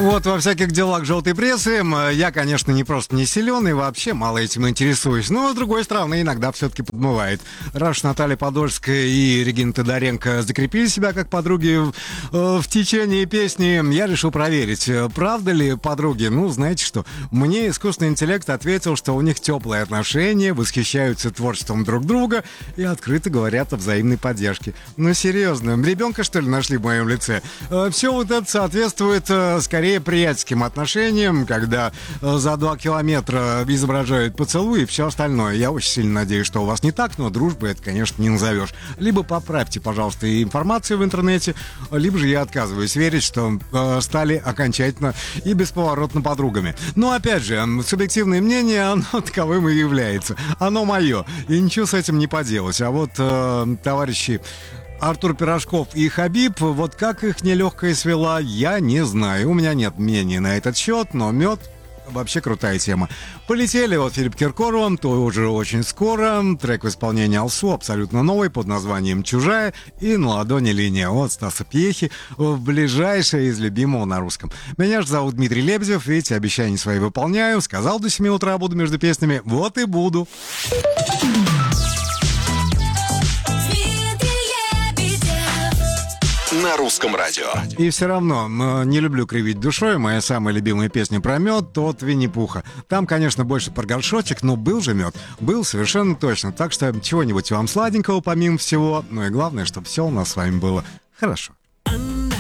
Вот во всяких делах желтой прессы я, конечно, не силен и вообще мало этим интересуюсь. Но, с другой стороны, иногда все-таки подмывает. Раз уж Наталья Подольская и Регина Тодоренко закрепили себя как подруги в течение песни, я решил проверить, правда ли подруги. Ну, знаете что, мне искусственный интеллект ответил, что у них теплые отношения, восхищаются творчеством друг друга и открыто говорят о взаимной поддержке. Ну, серьезно, ребенка, что ли, нашли в моем лице? Все вот это соответствует скорее приятельским отношениям, когда за 2 километра изображают поцелуй и все остальное. Я очень сильно надеюсь, что у вас не так, но дружбы это, конечно, не назовешь. Либо поправьте, пожалуйста, информацию в интернете, либо же я отказываюсь верить, что стали окончательно и бесповоротно подругами. Но, опять же, субъективное мнение, оно таковым и является. Оно мое, и ничего с этим не поделать. А вот товарищи Артур Пирожков и Хабиб, вот как их нелегкая свела, я не знаю. У меня нет мнения на этот счет, но мед вообще крутая тема. Полетели от Филиппа Киркорова, тоже очень скоро. Трек в исполнении Алсу, абсолютно новый, под названием «Чужая», и «На ладони линия» от Стаса Пьехи, в ближайшее из любимого на русском. Меня же зовут Дмитрий Лебедев, видите, обещания свои выполняю. Сказал, до 7 утра буду между песнями, вот и буду. На русском радио. И все равно не люблю кривить душой. Моя самая любимая песня про мед от Винни-Пуха. Там, конечно, больше про горшочек, но был же мед. Был совершенно точно. Так что чего-нибудь вам сладенького помимо всего. Ну и главное, чтобы все у нас с вами было хорошо.